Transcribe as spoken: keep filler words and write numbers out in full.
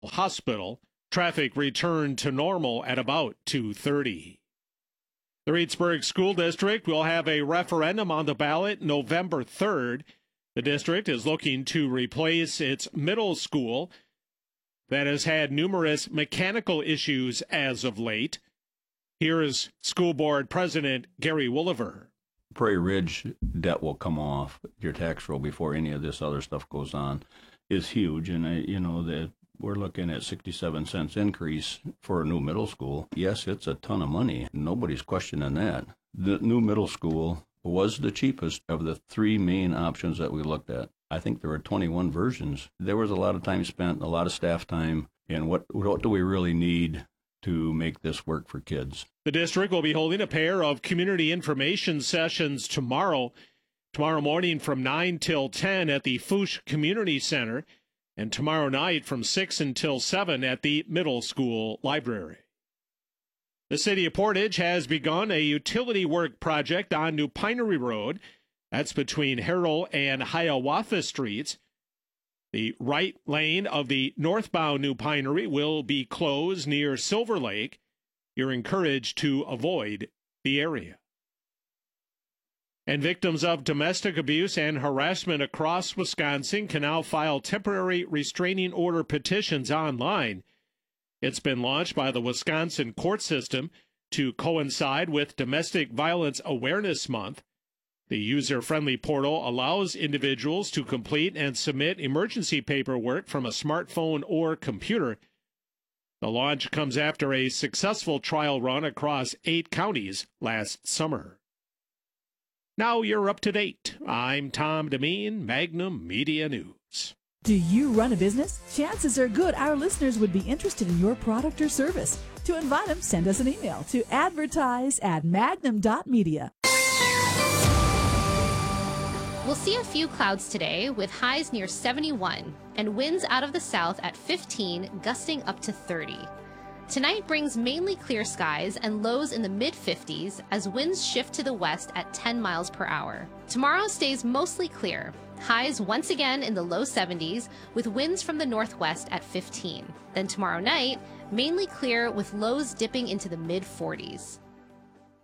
Hospital. Traffic returned to normal at about two thirty. The Reedsburg School District will have a referendum on the ballot November third. The district is looking to replace its middle school that has had numerous mechanical issues as of late. Here is School Board President Gary Wooliver. Prairie Ridge debt will come off your tax roll before any of this other stuff goes on is huge. And, uh, you know, the, we're looking at sixty-seven cents increase for a new middle school. Yes, it's a ton of money. Nobody's questioning that. The new middle school was the cheapest of the three main options that we looked at. I think there were twenty-one versions. There was a lot of time spent, a lot of staff time, and what what do we really need to make this work for kids? The district will be holding a pair of community information sessions tomorrow. Tomorrow morning from nine till ten at the Fouche Community Center, and tomorrow night from six until seven at the middle school library. The city of Portage has begun a utility work project on New Pinery Road. That's between Harrell and Hiawatha Streets. The right lane of the northbound New Pinery will be closed near Silver Lake. You're encouraged to avoid the area. And victims of domestic abuse and harassment across Wisconsin can now file temporary restraining order petitions online. It's been launched by the Wisconsin court system to coincide with Domestic Violence Awareness Month. The user-friendly portal allows individuals to complete and submit emergency paperwork from a smartphone or computer. The launch comes after a successful trial run across eight counties last summer. Now you're up to date. I'm Tom Demeen, Magnum Media News. Do you run a business? Chances are good our listeners would be interested in your product or service. To invite them, send us an email to advertise at magnum dot media. We'll see a few clouds today with highs near seventy-one and winds out of the south at fifteen, gusting up to thirty. Tonight brings mainly clear skies and lows in the mid fifties as winds shift to the west at ten miles per hour. Tomorrow stays mostly clear. Highs once again in the low seventies with winds from the northwest at fifteen. Then tomorrow night, mainly clear with lows dipping into the mid forties.